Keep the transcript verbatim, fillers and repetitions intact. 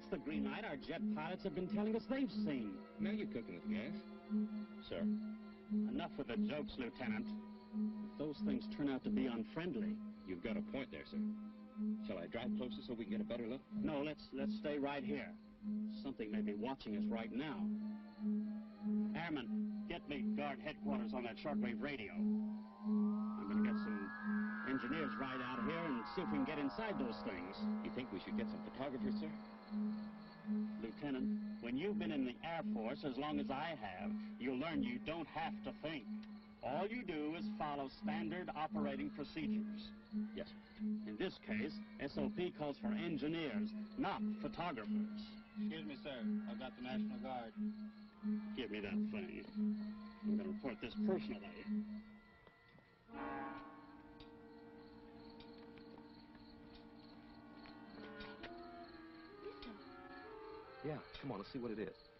That's the green light our jet pilots have been telling us they've seen. Now you're cooking with gas. Sir, enough with the jokes, Lieutenant. If those things turn out to be unfriendly... You've got a point there, sir. Shall I drive closer so we can get a better look? No, let's, let's stay right here. Something may be watching us right now. Airman, get me guard headquarters on that shortwave radio. I'm going to get some engineers right out here and see if we can get inside those things. You think we should get some photographers, sir? Lieutenant, when you've been in the Air Force as long as I have, you'll learn you don't have to think. All you do is follow standard operating procedures. Yes, sir. In this case, S O P calls for engineers, not photographers. Excuse me, sir. I've got the National Guard. Give me that thing. I'm going to report this personally. Yeah, come on, let's see what it is.